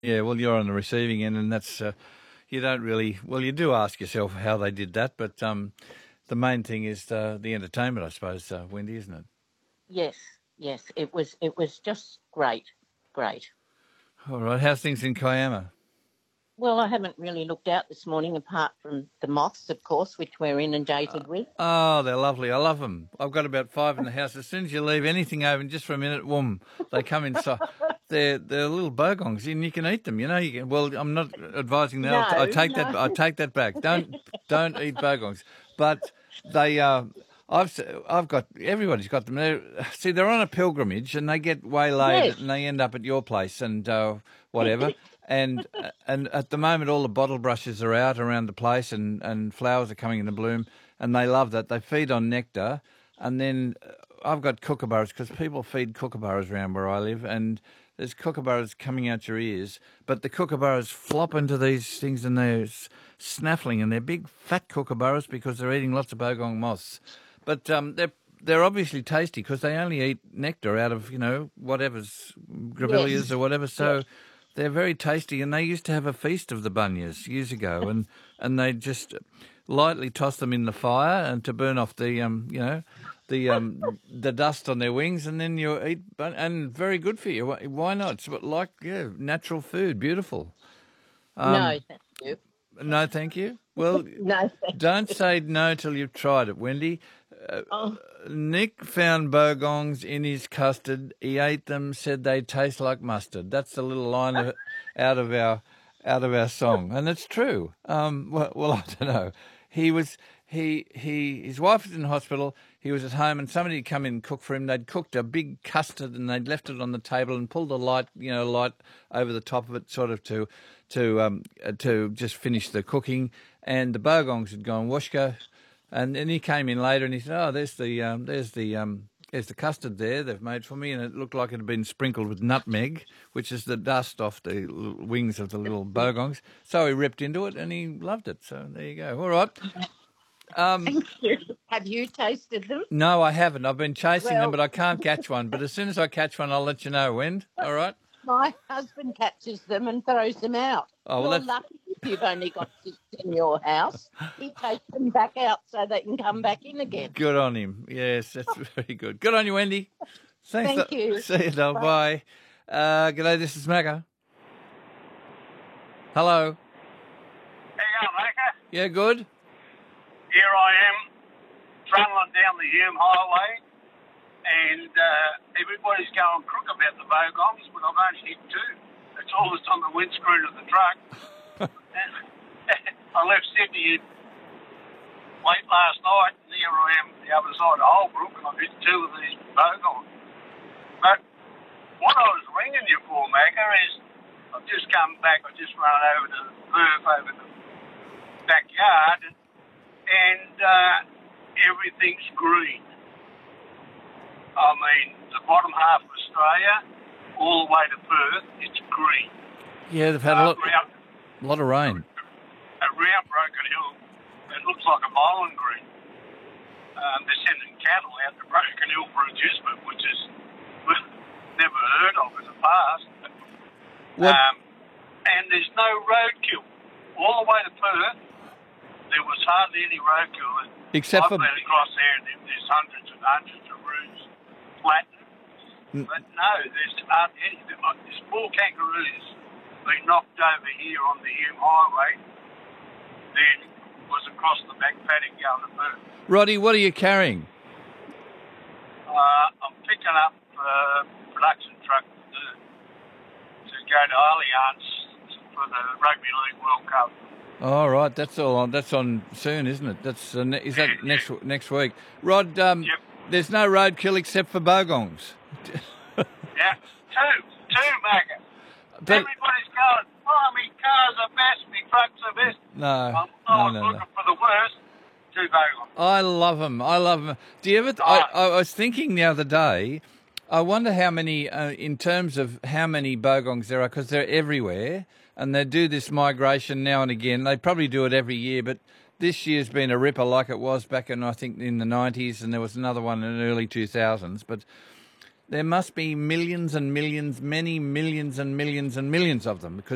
Yeah, well, you're on the receiving end, and that's you don't really. Well, you do ask yourself how they did that, but the main thing is the entertainment, I suppose, Wendy, isn't it? Yes, yes, it was just great, great. All right, how's things in Kiama? Well, I haven't really looked out this morning apart from the moths, of course, which we're inundated with. Oh, they're lovely. I love them. I've got about five in the house. As soon as you leave anything open just for a minute, whoom, they come inside. They're little bogongs, and you can eat them. You know, you can. Well, I'm not advising that. I No, take that. no. I take that back. Don't eat bogongs. But they. I've got everybody's got them. See, they're on a pilgrimage, and they get waylaid, Yes. and they end up at your place, and whatever. And at the moment, all the bottle brushes are out around the place, and flowers are coming into bloom, and they love that. They feed on nectar, and then I've got kookaburras because people feed kookaburras around where I live, and there's kookaburras coming out your ears, but the kookaburras flop into these things and they're snaffling, and they're big fat kookaburras because they're eating lots of bogong moths. But they're obviously tasty because they only eat nectar out of whatever's grevilleas Yes. or whatever. So Yes. they're very tasty, and they used to have a feast of the bunyas years ago, and they just lightly toss them in the fire and to burn off the dust on their wings, and then you eat, and very good for you. Why not? It's natural food, beautiful. No, thank you. No, thank you. Well, No, thank don't you. say no till you've tried it, Wendy. Oh, Nick found bogongs in his custard. He ate them, said they taste like mustard. That's the little line out of our song, and it's true. Well, I don't know. His wife was in hospital. He was at home, and somebody had come in and cook for him. They'd cooked a big custard, and they'd left it on the table and pulled the light over the top of it, sort of to just finish the cooking. And the bogongs had gone washka. And then he came in later and he said, "Oh, there's the custard there they've made for me," and it looked like it had been sprinkled with nutmeg, which is the dust off the wings of the little bogongs. So he ripped into it and he loved it. So there you go. All right. thank you. Have you tasted them? No, I haven't. I've been chasing them, Well, but I can't catch one. But as soon as I catch one, I'll let you know, Wend. All right. my husband catches them and throws them out. Oh, well, You're that's lucky if you've only got six in your house. He takes them back out so they can come back in again. good on him. Yes, that's very good. Good on you, Wendy. Thanks. Thank you. See you, doll. Bye. Bye. G'day, this is Macca. Hello. How you going, Macca? Yeah, good. Here I am, trundling down the Hume Highway, and everybody's going crook about the bogongs, but I've only hit two. That's all that's on the windscreen of the truck. I left Sydney late last night, and here I am the other side of Holbrook, and I've hit two of these bogongs. But what I was ringing you for, Macca, is I've just come back. I just run over to Perth over the backyard, and everything's green. I mean, the bottom half of Australia, all the way to Perth, it's green. Yeah, they've had a lot of rain. Around Broken Hill, it looks like a bowling green. They're sending cattle out to Broken Hill for adjustment, which is never heard of in the past. What? And there's no roadkill. All the way to Perth, there was hardly any roadkill. Except for... I've been across there, and there's hundreds and hundreds of roos flattened. But no, there's hardly any. There's four kangaroos been knocked over here on the Hume Highway. Then was across the back paddock going to Perth. Roddy, what are you carrying? I'm picking up a production truck to go to Allianz for the Rugby League World Cup. All right, that's all on. That's on soon, isn't it? That's is that next week? Rod, Yep. there's no roadkill except for bogongs. Yeah, two, Macca. But Everybody's going, oh, me cars are best, me trucks are best. no, I was no. looking for the worst. Two bogongs. I love them. I love them. Do you ever? I was thinking the other day. I wonder how many, in terms of how many bogongs there are, because they're everywhere, and they do this migration now and again. They probably do it every year, but this year's been a ripper like it was back in, I think, in the 90s, and there was another one in the early 2000s. But there must be millions and millions, many millions and millions and millions of them, because